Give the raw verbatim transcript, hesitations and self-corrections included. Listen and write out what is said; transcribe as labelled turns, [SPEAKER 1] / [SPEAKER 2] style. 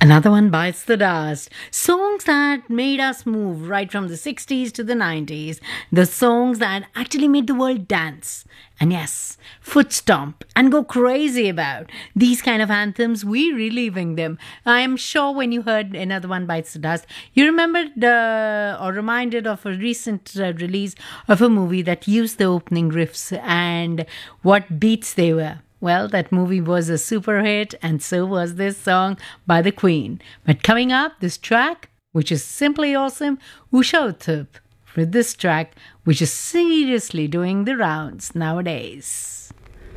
[SPEAKER 1] Another one bites the dust. Songs that made us move right from the sixties to the nineties. The songs that actually made the world dance. And yes, foot stomp and go crazy about. These kind of anthems, we reliving them. I am sure when you heard Another One Bites the Dust, you remembered uh, or reminded of a recent uh, release of a movie that used the opening riffs and what beats they were. Well, that movie was a super hit, and so was this song by the Queen. But coming up, this track, which is simply awesome, Usha Uthup, with this track, which is seriously doing the rounds nowadays.